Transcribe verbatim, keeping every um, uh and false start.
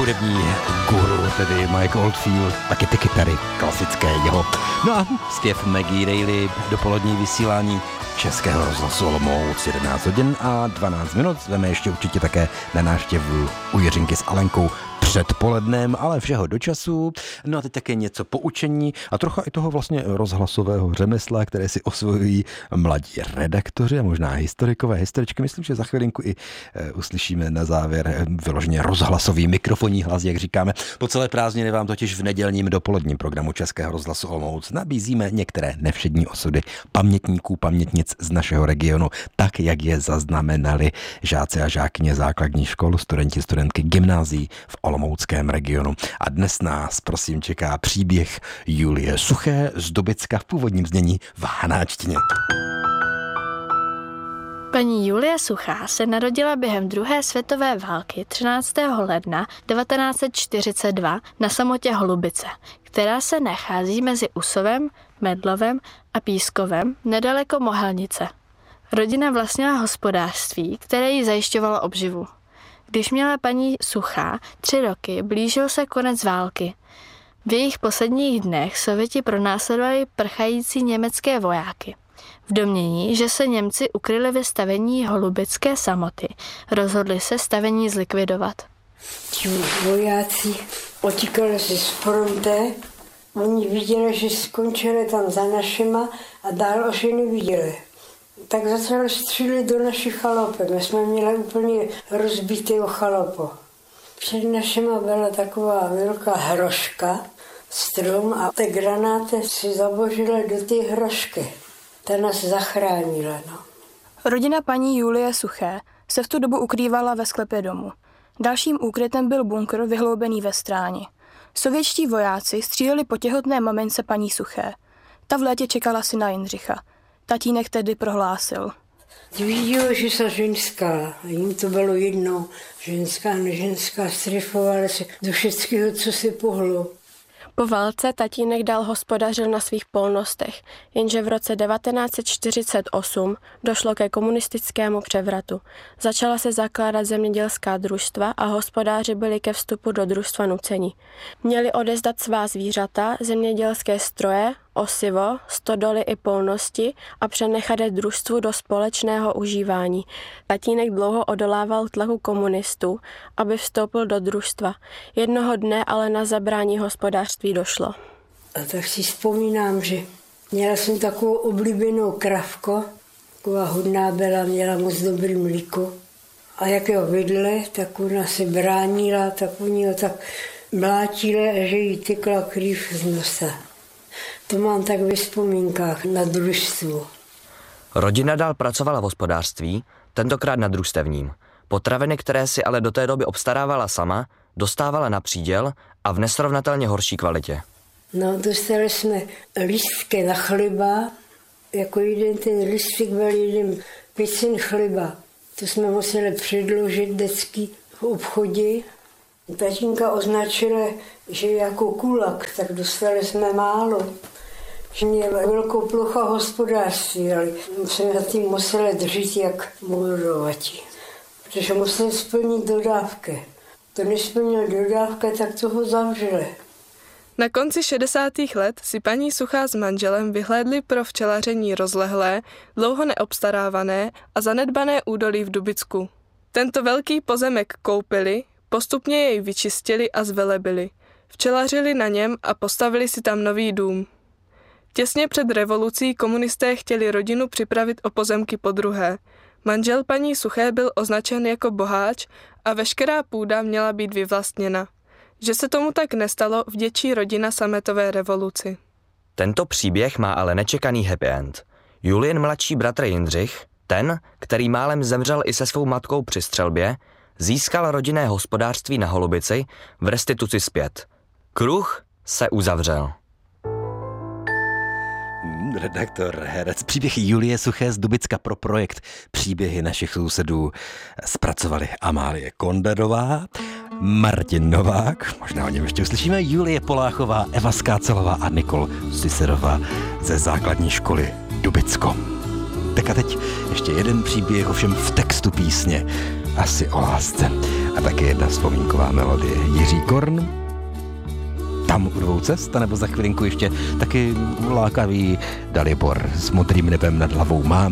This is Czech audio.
hudební guru, tedy Mike Oldfield, taky ty kytary klasické jeho. No a zpěv Maggie Reilly, dopolední vysílání Českého rozhlasu Olomouc, jedenáct hodin a dvanáct minut. Zveme ještě určitě také na návštěvu u Jiřinky s Alenkou předpolednem, ale všeho do času. No a teď také něco poučení a trocha i toho vlastně rozhlasového řemesla, které si osvojují mladí redaktoři a možná historikové, historičky. Myslím, že za chvilinku i e, uslyšíme na závěr vyloženě rozhlasový mikrofonní hlas, jak říkáme. Po celé prázdniny vám totiž v nedělním dopoledním programu Českého rozhlasu Olomouc nabízíme některé nevšední osudy pamětníků, pamětnic z našeho regionu, tak, jak je zaznamenali žáci a žákyně základních škol, studenti, studentky gymnázií v olomouckém regionu. A dnes nás, prosím, čeká příběh Julie Suché z Dubicka v původním znění v hanáčtině. Paní Julie Suchá se narodila během druhé světové války třináctého ledna devatenáct set čtyřicet dva na samotě Holubice, která se nachází mezi Usovem, Medlovem a Pískovem nedaleko Mohelnice. Rodina vlastnila hospodářství, které jí zajišťovalo obživu. Když měla paní Suchá tři roky, blížil se konec války. V jejich posledních dnech Sověti pronásledovali prchající německé vojáky. V domnění, že se Němci ukryli ve stavení Holubické samoty, rozhodli se stavení zlikvidovat. Ti vojáci utíkali si z fronty, oni viděli, že skončili tam za našima a dál už je neviděli. Tak začali střílet do naší chalupy. My jsme měli úplně rozbitého chalupu. Před našima byla taková velká hroška, strom a ty granáty si zabožily do té hrošky. Ta nás zachránila. No. Rodina paní Julie Suché se v tu dobu ukrývala ve sklepě domu. Dalším úkrytem byl bunkr vyhloubený ve stráni. Sovětští vojáci stříleli po těhotné mamince paní Suché. Ta v létě čekala syna Jindřicha. Tatínek tedy prohlásil. Viděl, že se ženská, jim to bylo jedno, ženská, neženská, strefovali se do všeckého, co si pohlo. Po válce tatínek dál hospodařil na svých polnostech, jenže v roce devatenáct set čtyřicet osm došlo ke komunistickému převratu. Začala se zakládat zemědělská družstva a hospodáři byli ke vstupu do družstva nuceni. Měli odezdat svá zvířata, zemědělské stroje, osivo, stodoly i polnosti a přenechat je družstvu do společného užívání. Tatínek dlouho odolával tlaku komunistů, aby vstoupil do družstva. Jednoho dne ale na zabrání hospodářství došlo. A tak si vzpomínám, že měla jsem takovou oblíbenou kravku, taková hodná byla, měla moc dobrý mlíko. A jak jo vidli, tak ona se bránila, tak oni ho tak mlátili, a že jí tykla krev z nosa. To mám tak ve vzpomínkách na družstvu. Rodina dál pracovala v hospodářství, tentokrát na družstevním. Potraviny, které si ale do té doby obstarávala sama, dostávala na příděl a v nesrovnatelně horší kvalitě. No, dostali jsme lístky na chleba, jako jeden ten lístek byl jeden pěcin chleba. To jsme museli předložit vždycky v obchodě. Tatínka označila, že jako kulak, tak dostali jsme málo. Že měl velkou plochu hospodářství, ale jsme na tím museli držet jak mudrovatí. Protože museli splnit dodávky. To nesplnil dodávky, tak toho zavřeli. Na konci šedesátých let si paní Suchá s manželem vyhlédli pro včelaření rozlehlé, dlouho neobstarávané a zanedbané údolí v Dubicku. Tento velký pozemek koupili, postupně jej vyčistili a zvelebili. Včelařili na něm a postavili si tam nový dům. Těsně před revolucí komunisté chtěli rodinu připravit o pozemky podruhé. Manžel paní Suché byl označen jako boháč a veškerá půda měla být vyvlastněna. Že se tomu tak nestalo, vděčí rodina sametové revoluci. Tento příběh má ale nečekaný happy end. Julien mladší bratr Jindřich, ten, který málem zemřel i se svou matkou při střelbě, získal rodinné hospodářství na Holubici v restituci zpět. Kruh se uzavřel. Redaktor, herec, příběh Julie Suché z Dubicka pro projekt Příběhy našich sousedů zpracovali Amálie Konderová, Martin Novák, možná o něm ještě uslyšíme, Julie Poláchová, Eva Skácelová a Nikol Ciserová ze základní školy Dubicko. Tak a teď ještě jeden příběh, ovšem v textu písně, asi o lásce. a taky jedna vzpomínková melodie Jiří Korn. Tam u dvou cest, nebo za chvilinku ještě taky lákavý Dalibor s modrým nebem nad hlavou mám